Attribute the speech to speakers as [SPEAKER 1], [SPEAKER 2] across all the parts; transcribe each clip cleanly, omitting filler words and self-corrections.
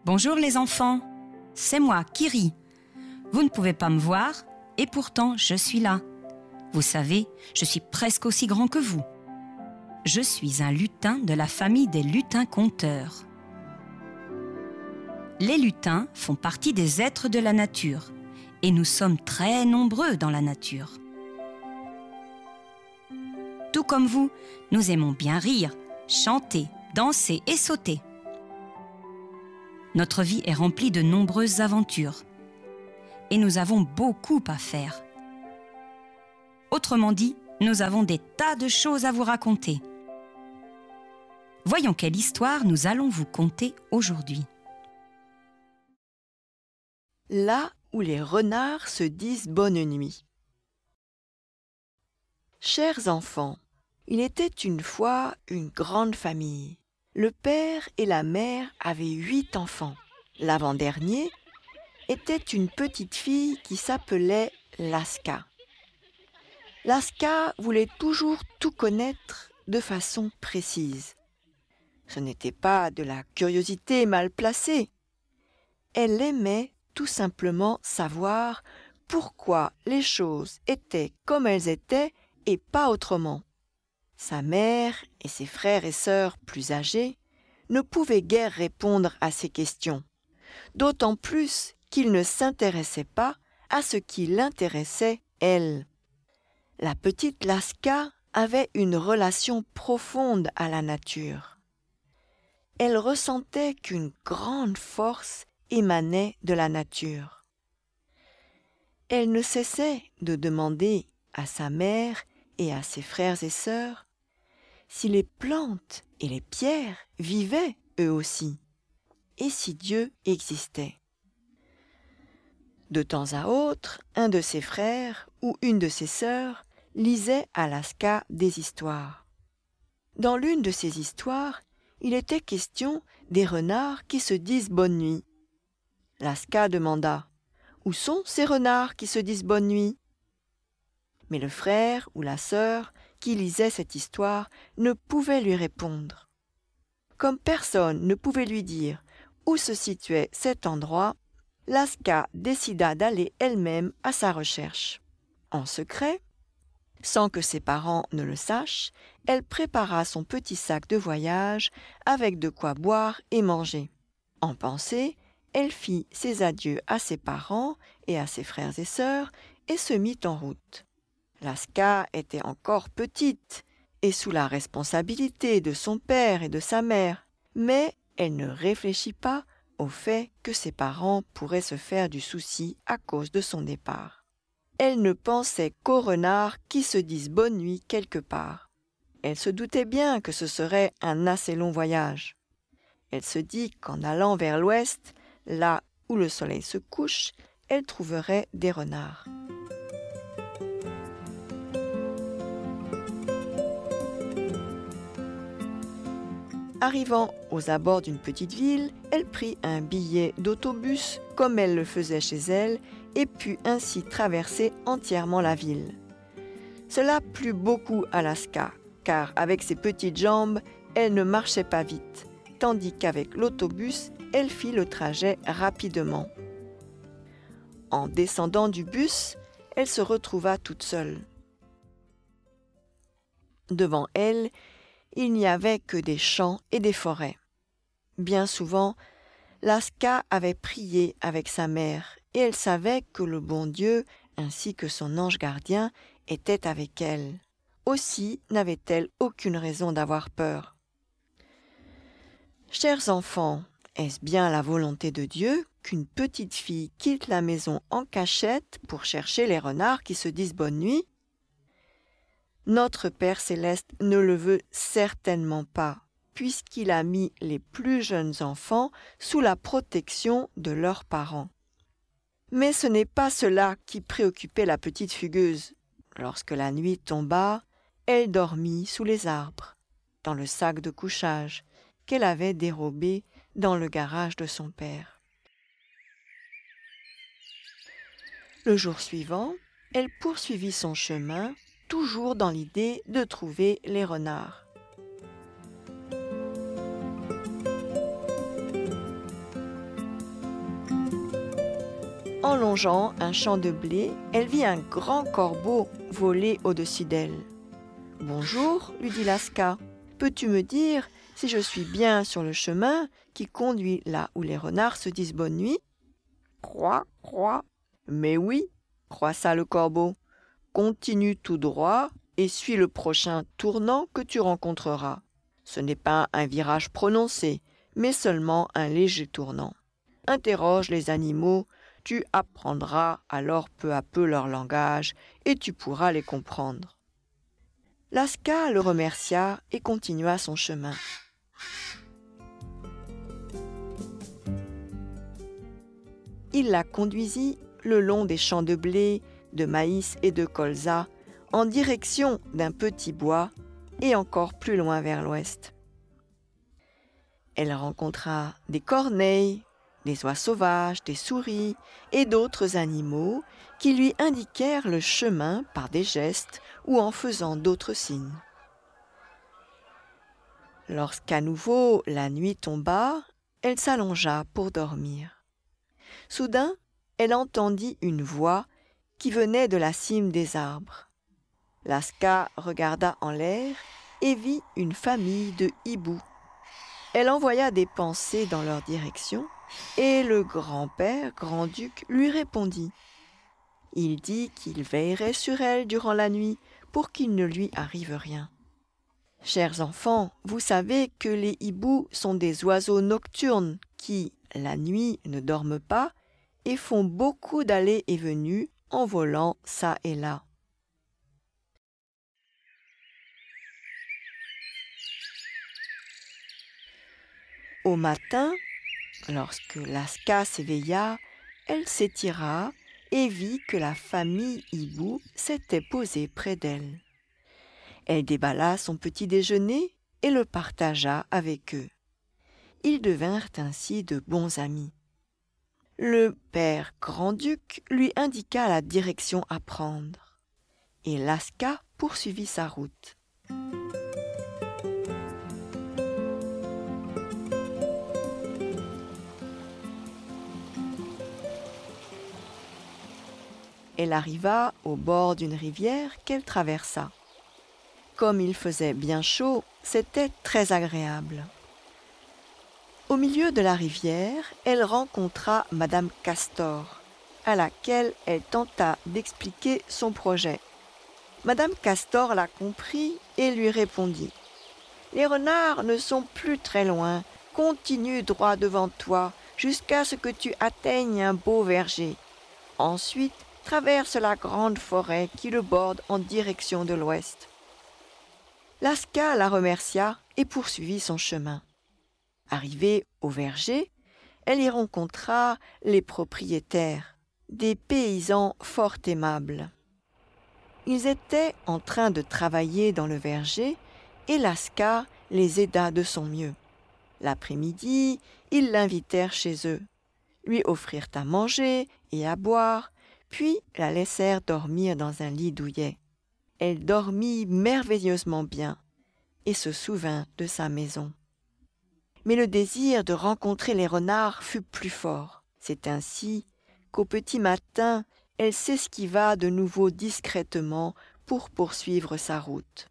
[SPEAKER 1] Bonjour les enfants, c'est moi, Kiri. Vous ne pouvez pas me voir et pourtant je suis là. Vous savez, je suis presque aussi grand que vous. Je suis un lutin de la famille des lutins-conteurs. Les lutins font partie des êtres de la nature et nous sommes très nombreux dans la nature. Tout comme vous, nous aimons bien rire, chanter, danser et sauter. Notre vie est remplie de nombreuses aventures et nous avons beaucoup à faire. Autrement dit, nous avons des tas de choses à vous raconter. Voyons quelle histoire nous allons vous conter aujourd'hui.
[SPEAKER 2] Là où les renards se disent bonne nuit. Chers enfants, il était une fois une grande famille. Le père et la mère avaient 8 enfants. L'avant-dernier était une petite fille qui s'appelait Laska. Laska voulait toujours tout connaître de façon précise. Ce n'était pas de la curiosité mal placée. Elle aimait tout simplement savoir pourquoi les choses étaient comme elles étaient et pas autrement. Sa mère et ses frères et sœurs plus âgés ne pouvaient guère répondre à ces questions, d'autant plus qu'ils ne s'intéressaient pas à ce qui l'intéressait, elle. La petite Laska avait une relation profonde à la nature. Elle ressentait qu'une grande force émanait de la nature. Elle ne cessait de demander à sa mère et à ses frères et sœurs si les plantes et les pierres vivaient eux aussi, et si Dieu existait. De temps à autre, un de ses frères ou une de ses sœurs lisait à Laska des histoires. Dans l'une de ces histoires, il était question des renards qui se disent bonne nuit. Laska demanda « Où sont ces renards qui se disent bonne nuit ?» Mais le frère ou la sœur qui lisait cette histoire ne pouvait lui répondre. Comme personne ne pouvait lui dire où se situait cet endroit, Laska décida d'aller elle-même à sa recherche. En secret, sans que ses parents ne le sachent, elle prépara son petit sac de voyage avec de quoi boire et manger. En pensée, elle fit ses adieux à ses parents et à ses frères et sœurs et se mit en route. Laska était encore petite et sous la responsabilité de son père et de sa mère, mais elle ne réfléchit pas au fait que ses parents pourraient se faire du souci à cause de son départ. Elle ne pensait qu'aux renards qui se disent bonne nuit quelque part. Elle se doutait bien que ce serait un assez long voyage. Elle se dit qu'en allant vers l'ouest, là où le soleil se couche, elle trouverait des renards. Arrivant aux abords d'une petite ville, elle prit un billet d'autobus comme elle le faisait chez elle et put ainsi traverser entièrement la ville. Cela plut beaucoup à Laska, car avec ses petites jambes, elle ne marchait pas vite, tandis qu'avec l'autobus, elle fit le trajet rapidement. En descendant du bus, elle se retrouva toute seule. Devant elle, il n'y avait que des champs et des forêts. Bien souvent, Laska avait prié avec sa mère et elle savait que le bon Dieu, ainsi que son ange gardien, était avec elle. Aussi n'avait-elle aucune raison d'avoir peur. Chers enfants, est-ce bien la volonté de Dieu qu'une petite fille quitte la maison en cachette pour chercher les renards qui se disent bonne nuit ? Notre Père céleste ne le veut certainement pas, puisqu'il a mis les plus jeunes enfants sous la protection de leurs parents. Mais ce n'est pas cela qui préoccupait la petite fugueuse. Lorsque la nuit tomba, elle dormit sous les arbres, dans le sac de couchage qu'elle avait dérobé dans le garage de son père. Le jour suivant, elle poursuivit son chemin, toujours dans l'idée de trouver les renards. En longeant un champ de blé, elle vit un grand corbeau voler au-dessus d'elle. « Bonjour, lui dit Laska. Peux-tu me dire si je suis bien sur le chemin qui conduit là où les renards se disent bonne nuit ?»« Croix, croix. »« Mais oui, croissa le corbeau. Continue tout droit et suis le prochain tournant que tu rencontreras. Ce n'est pas un virage prononcé, mais seulement un léger tournant. Interroge les animaux, tu apprendras alors peu à peu leur langage et tu pourras les comprendre. » Laska le remercia et continua son chemin. Il la conduisit le long des champs de blé, de maïs et de colza, en direction d'un petit bois et encore plus loin vers l'ouest. Elle rencontra des corneilles, des oies sauvages, des souris et d'autres animaux qui lui indiquèrent le chemin par des gestes ou en faisant d'autres signes. Lorsqu'à nouveau la nuit tomba, elle s'allongea pour dormir. Soudain, elle entendit une voix qui venait de la cime des arbres. Laska regarda en l'air et vit une famille de hiboux. Elle envoya des pensées dans leur direction et le grand-père, grand-duc, lui répondit. Il dit qu'il veillerait sur elle durant la nuit pour qu'il ne lui arrive rien. Chers enfants, vous savez que les hiboux sont des oiseaux nocturnes qui, la nuit, ne dorment pas et font beaucoup d'allées et venues en volant çà et là. Au matin, lorsque Laska s'éveilla, elle s'étira et vit que la famille hibou s'était posée près d'elle. Elle déballa son petit déjeuner et le partagea avec eux. Ils devinrent ainsi de bons amis. Le père grand-duc lui indiqua la direction à prendre, et Laska poursuivit sa route. Elle arriva au bord d'une rivière qu'elle traversa. Comme il faisait bien chaud, c'était très agréable. Au milieu de la rivière, elle rencontra Madame Castor, à laquelle elle tenta d'expliquer son projet. Madame Castor la comprit et lui répondit. « Les renards ne sont plus très loin. Continue droit devant toi jusqu'à ce que tu atteignes un beau verger. Ensuite, traverse la grande forêt qui le borde en direction de l'ouest. » Laska la remercia et poursuivit son chemin. Arrivée au verger, elle y rencontra les propriétaires, des paysans fort aimables. Ils étaient en train de travailler dans le verger et Laska les aida de son mieux. L'après-midi, ils l'invitèrent chez eux, lui offrirent à manger et à boire, puis la laissèrent dormir dans un lit douillet. Elle dormit merveilleusement bien et se souvint de sa maison. Mais le désir de rencontrer les renards fut plus fort. C'est ainsi qu'au petit matin, elle s'esquiva de nouveau discrètement pour poursuivre sa route.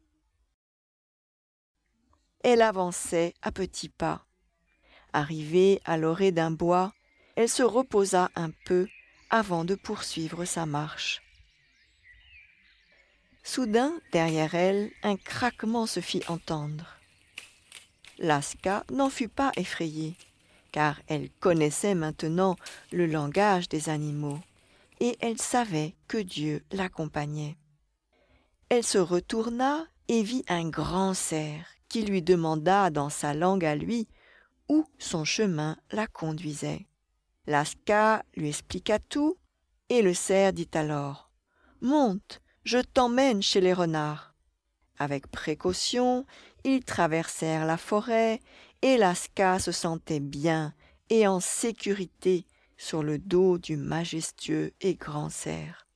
[SPEAKER 2] Elle avançait à petits pas. Arrivée à l'orée d'un bois, elle se reposa un peu avant de poursuivre sa marche. Soudain, derrière elle, un craquement se fit entendre. Laska n'en fut pas effrayée, car elle connaissait maintenant le langage des animaux, et elle savait que Dieu l'accompagnait. Elle se retourna et vit un grand cerf qui lui demanda dans sa langue à lui où son chemin la conduisait. Laska lui expliqua tout, et le cerf dit alors « Monte, je t'emmène chez les renards. » Avec précaution, ils traversèrent la forêt et Laska se sentait bien et en sécurité sur le dos du majestueux et grand cerf.